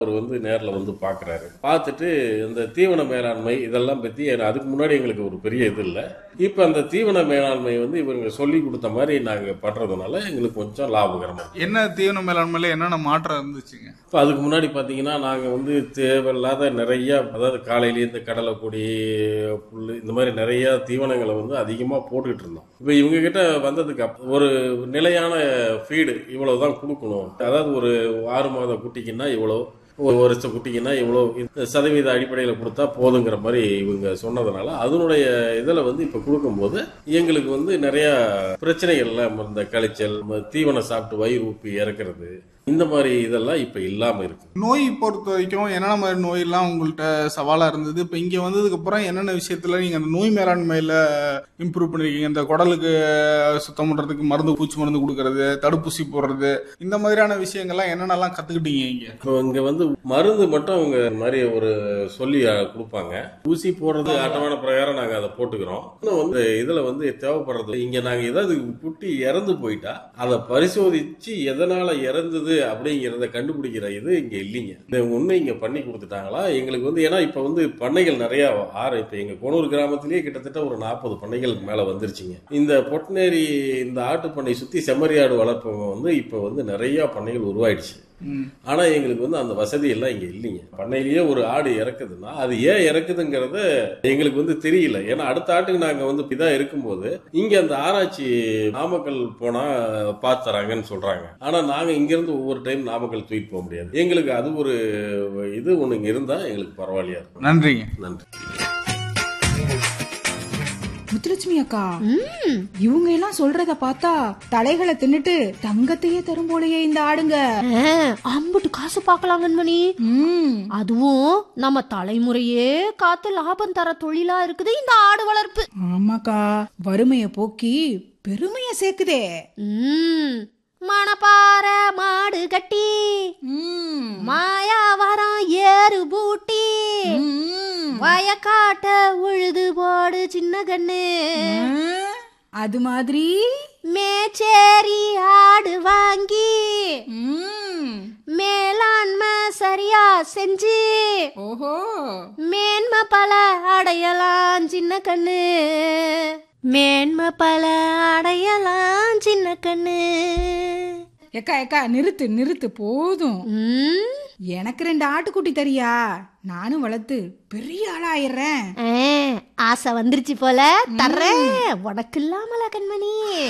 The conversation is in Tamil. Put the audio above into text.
அவர் வந்து நேரில் வந்து பார்க்குறாரு. பார்த்துட்டு இந்த தீவன மேலாண்மை இதெல்லாம் பற்றி அதுக்கு முன்னாடி எங்களுக்கு ஒரு பெரிய இது இல்லை. இப்போ அந்த தீவன மேலாண்மை வந்து இவங்க சொல்லி கொடுத்த மாதிரி நாங்கள் பண்ணுறதுனால எங்களுக்கு கொஞ்சம் லாபகரமாக. என்ன தீவன மேலாண்மையில என்னென்ன மாற்றம் இருந்துச்சுங்க? இப்போ அதுக்கு முன்னாடி பார்த்தீங்கன்னா நாங்கள் வந்து தேவையில்லாத நிறையா, அதாவது காலையிலேயே இந்த கடலை கொடி, புல், இந்த மாதிரி நிறையா தீவனங்களை வந்து அதிகமாக போட்டுக்கிட்டு இருந்தோம். இப்போ இவங்க கிட்ட வந்ததுக்கு ஒரு நிலையான ஃபீடு இவ்வளோ தான் கொடுக்கணும். அதாவது ஒரு 6 மாத குட்டிக்குன்னா இவ்வளோ, ஒரு வருஷம் குட்டிக்குன்னா இவ்வளோ சதவீத அடிப்படையில் கொடுத்தா போதுங்கிற மாதிரி இவங்க சொன்னதுனால அதனுடைய இதில் வந்து இப்போ கொடுக்கும்போது எங்களுக்கு வந்து நிறையா பிரச்சனைகள்லாம், இந்த கழிச்சல், தீவனம் சாப்பிட்டு வயிறு ஊப்பி இறக்குறது, இந்த மாதிரி இதெல்லாம் இப்போ இல்லாமல் இருக்கு. நோய் பொறுத்த வரைக்கும் என்னென்ன மாதிரி நோயெல்லாம் உங்கள்கிட்ட சவாலாக இருந்தது? இப்போ இங்கே வந்ததுக்கு அப்புறம் என்னென்ன விஷயத்துல நீங்கள் அந்த நோய் மேலாண்மையில் இம்ப்ரூவ் பண்ணிருக்கீங்க? இந்த குடலுக்கு சுத்தம் பண்ணுறதுக்கு மருந்து, பூச்சி மருந்து கொடுக்கறது, தடுப்பூசி போடுறது, இந்த மாதிரியான விஷயங்கள்லாம் என்னென்னலாம் கற்றுக்கிட்டீங்க இங்கே? இப்போ இங்கே வந்து மருந்து மட்டும் அவங்க மாதிரி ஒரு சொல்லி கொடுப்பாங்க. ஊசி போடுறது அட்டவணை பிரகாரம் நாங்கள் அதை போட்டுக்கிறோம். இன்னும் வந்து இதில் வந்து தேவைப்படுறது, இங்கே நாங்கள் ஏதாவது குட்டி இறந்து போயிட்டா அதை பரிசோதிச்சு எதனால் இறந்தது அப்படிங்கிறத கண்டுபிடிக்கிற இது இங்க இல்லைங்க. இந்த ஒண்ணு இங்க பண்ணி கொடுத்துட்டாங்களா எங்களுக்கு வந்து. ஏன்னா இப்ப வந்து பண்ணைகள் நிறைய இப்ப எங்க கோனூர் கிராமத்திலேயே கிட்டத்தட்ட ஒரு 40 பண்ணைகளுக்கு மேல வந்துருச்சுங்க. இந்த பொட்னேரி, இந்த ஆட்டு பண்ணை சுத்தி செம்மறியாடு வளர்ப்பவங்க வந்து இப்ப வந்து நிறைய பண்ணைகள் உருவாயிடுச்சு. ஆனா எங்களுக்கு வந்து அந்த வசதி எல்லாம் இங்க இல்லைங்க. பண்ணையிலேயே ஒரு ஆடு இறக்குதுன்னா அது ஏன் இறக்குதுங்கிறத எங்களுக்கு வந்து தெரியல. ஏன்னா அடுத்த ஆட்டுக்கு நாங்க வந்து இதா இருக்கும்போது இங்க அந்த ஆராய்ச்சி நாமக்கல் போனா பார்த்து தராங்கன்னு சொல்றாங்க. ஆனா நாங்க இங்க இருந்து ஒவ்வொரு டைம் நாமக்கல் தூக்கிட்டு போக முடியாது. எங்களுக்கு அது ஒரு இது ஒண்ணு இங்க இருந்தா எங்களுக்கு பரவாயில்லையா இருக்கும். நன்றிங்க. நன்றி. முத்துலட்சுமி அக்கா, இவங்க எல்லாம் சொல்றத பார்த்தா தலைகளை தின்னுட்டு தங்கத்தையே தரும் போலயே இந்த ஆடுங்க. அம்புட்டு காசு பாக்கலாம் கண்மணி. அதுவும் நம்ம தலைமுறையே காத்து லாபம் தர தொழிலா இருக்குது இந்த ஆடு வளர்ப்பு. ஆமாக்கா, வறுமைய போக்கி பெருமைய சேர்க்குதே. மணப்பாற மாடு கட்டி, மாயாவரம் ஏறு பூட்டி, வயக்காட்ட உழுது போடு சின்ன கண்ணு. அது மாதிரி மேச்சேரி ஆடு வாங்கி மேலாண்மை சரியா செஞ்சு மேன்மை பல அடையலாம் சின்ன கண்ணு. மேன்மை பல அடையலாம் சின்ன கண்ணு. ஏக்கா ஏக்கா, நிறுத்து நிறுத்து, போதும். எனக்கு 2 ஆட்டுக்குட்டி தரியா? நானும் வளர்த்து பெரிய ஆளாயிடுறேன். ஆசை வந்துருச்சு போல, தர்றேன். உனக்கு இல்லாமல கண்மணி.